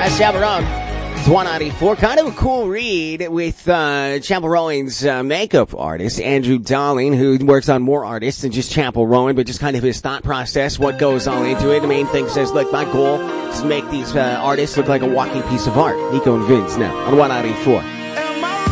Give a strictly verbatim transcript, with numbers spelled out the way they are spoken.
That's Chapel Roan. It's one ninety-four. Kind of a cool read with uh, Chapel Rowan's uh, makeup artist, Andrew Darling, who works on more artists than just Chapel Rowan, but just kind of his thought process, what goes on into it. The main thing says, look, my goal is to make these uh, artists look like a walking piece of art. Nico and Vince now on one ninety-four.